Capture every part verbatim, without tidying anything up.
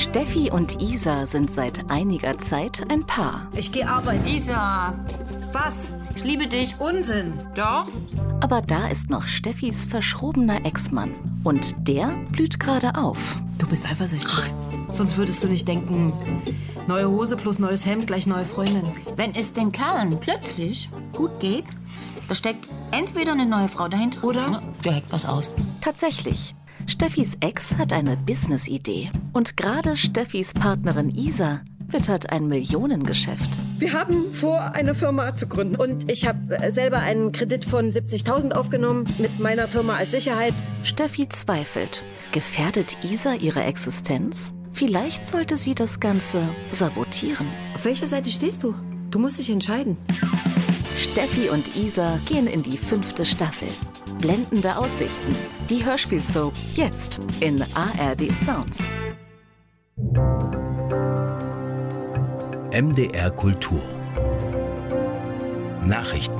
Steffi und Isa sind seit einiger Zeit ein Paar. Ich gehe arbeiten. Isa, Was? ich liebe dich. Unsinn. Doch? Aber da ist noch Steffis verschrobener Ex-Mann. Und der blüht gerade auf. Du bist eifersüchtig. Sonst würdest du nicht denken, neue Hose plus neues Hemd gleich neue Freundin. Wenn es den Kerlen plötzlich gut geht, da steckt entweder eine neue Frau dahinter Oder? ne, der hackt was aus. Tatsächlich. Steffis Ex hat eine Business-Idee. Und gerade Steffis Partnerin Isa wittert ein Millionengeschäft. Wir haben vor, eine Firma zu gründen. Und ich habe selber einen Kredit von siebzigtausend aufgenommen mit meiner Firma als Sicherheit. Steffi zweifelt. Gefährdet Isa ihre Existenz? Vielleicht sollte sie das Ganze sabotieren. Auf welcher Seite stehst du? Du musst dich entscheiden. Steffi und Isa gehen in die fünfte Staffel. Blendende Aussichten. Die Hörspielsoap jetzt in A R D Sounds. M D R Kultur Nachrichten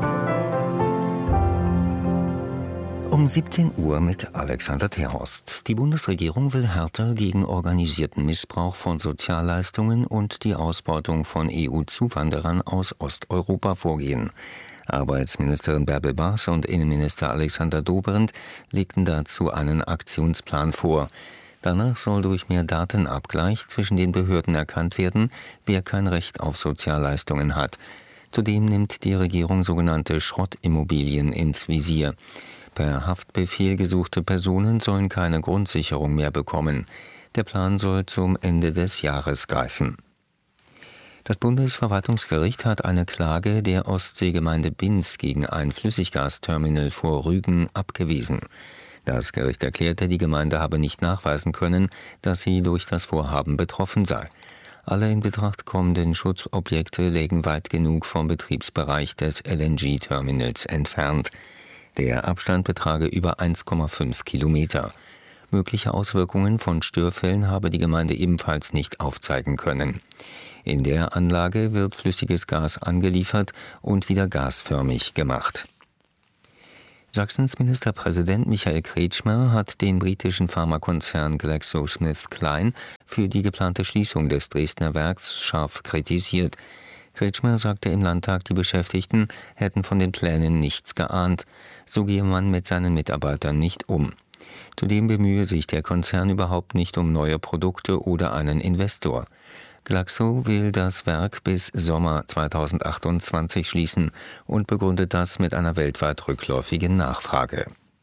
um siebzehn Uhr mit Alexander Terhorst. Die Bundesregierung will härter gegen organisierten Missbrauch von Sozialleistungen und die Ausbeutung von E U-Zuwanderern aus Osteuropa vorgehen. Arbeitsministerin Bärbel Baas und Innenminister Alexander Dobrindt legten dazu einen Aktionsplan vor. Danach soll durch mehr Datenabgleich zwischen den Behörden erkannt werden, wer kein Recht auf Sozialleistungen hat. Zudem nimmt die Regierung sogenannte Schrottimmobilien ins Visier. Per Haftbefehl gesuchte Personen sollen keine Grundsicherung mehr bekommen. Der Plan soll zum Ende des Jahres greifen. Das Bundesverwaltungsgericht hat eine Klage der Ostseegemeinde Binz gegen ein Flüssiggasterminal vor Rügen abgewiesen. Das Gericht erklärte, die Gemeinde habe nicht nachweisen können, dass sie durch das Vorhaben betroffen sei. Alle in Betracht kommenden Schutzobjekte lägen weit genug vom Betriebsbereich des L N G-Terminals entfernt. Der Abstand betrage über eins Komma fünf Kilometer. Mögliche Auswirkungen von Störfällen habe die Gemeinde ebenfalls nicht aufzeigen können. In der Anlage wird flüssiges Gas angeliefert und wieder gasförmig gemacht. Sachsens Ministerpräsident Michael Kretschmer hat den britischen Pharmakonzern GlaxoSmithKline für die geplante Schließung des Dresdner Werks scharf kritisiert. Kretschmer sagte im Landtag, die Beschäftigten hätten von den Plänen nichts geahnt. So gehe man mit seinen Mitarbeitern nicht um. Zudem bemühe sich der Konzern überhaupt nicht um neue Produkte oder einen Investor. Glaxo will das Werk bis Sommer zweitausendachtundzwanzig schließen und begründet das mit einer weltweit rückläufigen Nachfrage.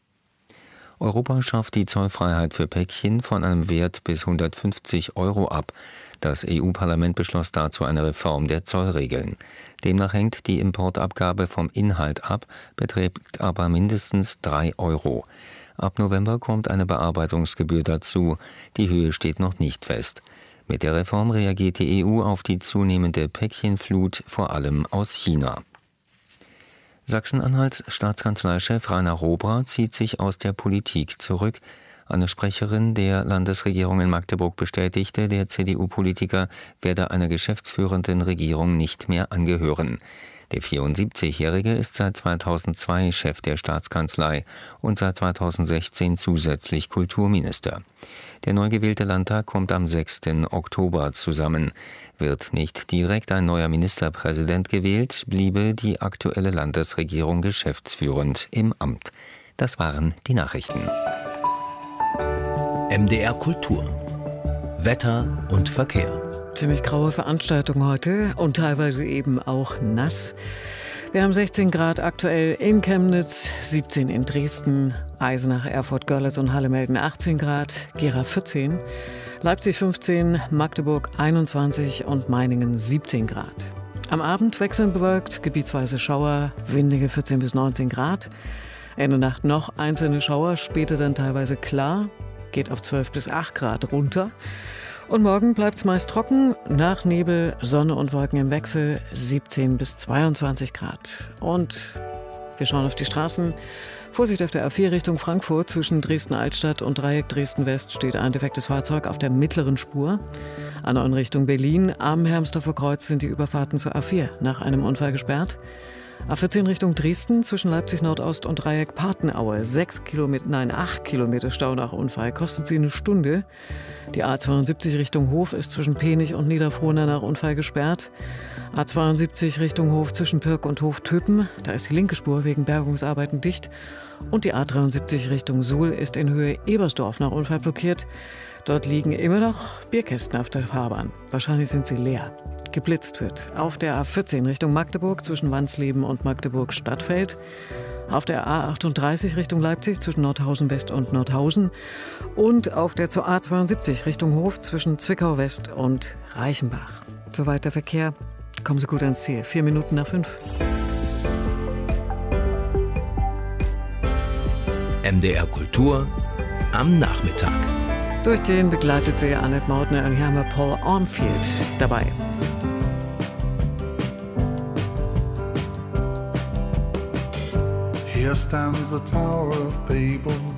Europa schafft die Zollfreiheit für Päckchen von einem Wert bis hundertfünfzig Euro ab. Das E U-Parlament beschloss dazu eine Reform der Zollregeln. Demnach hängt die Importabgabe vom Inhalt ab, beträgt aber mindestens drei Euro. Ab November kommt eine Bearbeitungsgebühr dazu. Die Höhe steht noch nicht fest. Mit der Reform reagiert die E U auf die zunehmende Päckchenflut, vor allem aus China. Sachsen-Anhalts Staatskanzleichef Rainer Robra zieht sich aus der Politik zurück. Eine Sprecherin der Landesregierung in Magdeburg bestätigte, der C D U-Politiker werde einer geschäftsführenden Regierung nicht mehr angehören. Der vierundsiebzigjährige ist seit zweitausendzwei Chef der Staatskanzlei und seit zweitausendsechzehn zusätzlich Kulturminister. Der neu gewählte Landtag kommt am sechsten Oktober zusammen. Wird nicht direkt ein neuer Ministerpräsident gewählt, bliebe die aktuelle Landesregierung geschäftsführend im Amt. Das waren die Nachrichten. M D R Kultur. Wetter und Verkehr. Ziemlich graue Veranstaltung heute und teilweise eben auch nass. Wir haben sechzehn Grad aktuell in Chemnitz, siebzehn in Dresden, Eisenach, Erfurt, Görlitz und Halle melden achtzehn Grad, Gera vierzehn, Leipzig fünfzehn, Magdeburg einundzwanzig und Meiningen siebzehn Grad. Am Abend wechselnd bewölkt, gebietsweise Schauer, windige vierzehn bis neunzehn Grad. Ende Nacht noch einzelne Schauer, später dann teilweise klar, geht auf zwölf bis acht Grad runter. Und morgen bleibt es meist trocken, nach Nebel, Sonne und Wolken im Wechsel, siebzehn bis zweiundzwanzig Grad. Und wir schauen auf die Straßen. Vorsicht auf der A vier Richtung Frankfurt, zwischen Dresden-Altstadt und Dreieck Dresden-West steht ein defektes Fahrzeug auf der mittleren Spur. A neun Richtung Berlin, am Hermsdorfer Kreuz sind die Überfahrten zur A vier nach einem Unfall gesperrt. A vierzehn Richtung Dresden zwischen Leipzig Nordost und Dreieck Partenaue. Sechs Kilometer, nein, acht Kilometer Stau nach Unfall. Kostet sie eine Stunde. Die A zweiundsiebzig Richtung Hof ist zwischen Penich und Niederfrohna nach Unfall gesperrt. A zweiundsiebzig Richtung Hof zwischen Pirk und Hof-Töpen. Da ist die linke Spur wegen Bergungsarbeiten dicht. Und die A dreiundsiebzig Richtung Suhl ist in Höhe Ebersdorf nach Unfall blockiert. Dort liegen immer noch Bierkästen auf der Fahrbahn. Wahrscheinlich sind sie leer. Geblitzt wird auf der A vierzehn Richtung Magdeburg zwischen Wansleben und Magdeburg-Stadtfeld. Auf der A achtunddreißig Richtung Leipzig zwischen Nordhausen West und Nordhausen. Und auf der zur A zweiundsiebzig Richtung Hof zwischen Zwickau West und Reichenbach. Soweit der Verkehr. Kommen Sie gut ans Ziel. Vier Minuten nach fünf. M D R Kultur am Nachmittag. Durch den begleitet sie Annette Mautner und hier haben wir Paul Armfield dabei. Here stands the Tower of Babel,